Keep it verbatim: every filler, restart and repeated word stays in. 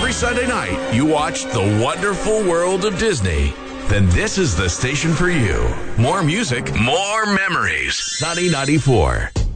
every Sunday night you watch The Wonderful World of Disney, then this is the station for you. More music, more memories. Sunny ninety-four.